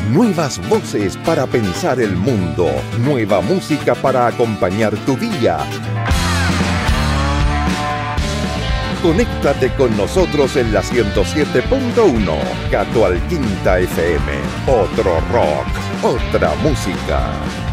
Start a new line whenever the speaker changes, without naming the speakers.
Nuevas voces para pensar el mundo. Nueva música para acompañar tu día. Conéctate con nosotros en la 107.1. Cato Alquinta FM. Otro rock, otra música.